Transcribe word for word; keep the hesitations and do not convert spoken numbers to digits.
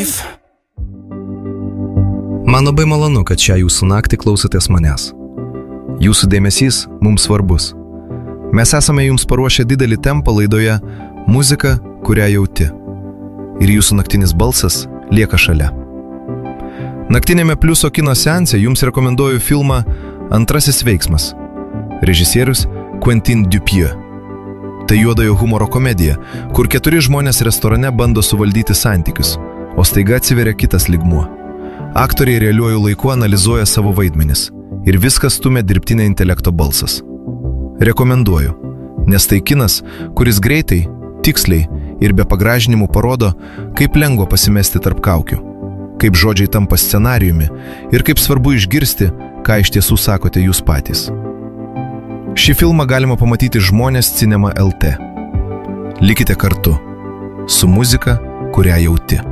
life. Man labai malonu, kad šią jūsų naktį klausotės manęs. Jūsų dėmesys mums svarbus. Mes esame jums paruošę didelį tempą laidoje Muzika, kurią jauti. Ir jūsų naktinis balsas lieka šalia. Naktinėme Pliuso kino seanse jums rekomenduoju filmą Antrasis veiksmas. Režisierius Quentin Dupieux. Tai juodojo humoro komedija, kur keturi žmonės restorane bando suvaldyti santykius, o staiga atsiveria kitas lygmuo. Aktoriai realiuoju laiku analizuoja savo vaidmenis ir viskas stumia dirbtinio intelekto balsas. Rekomenduoju, nes tai kinas, kuris greitai, tiksliai ir be pagražinimų parodo, kaip lengva pasimesti tarp kaukių, kaip žodžiai tampa scenarijumi ir kaip svarbu išgirsti, ką iš tiesų sakote jūs patys. Šį filmą galima pamatyti Žmonės Cinema L T. Likite kartu su muzika, kurią jauti.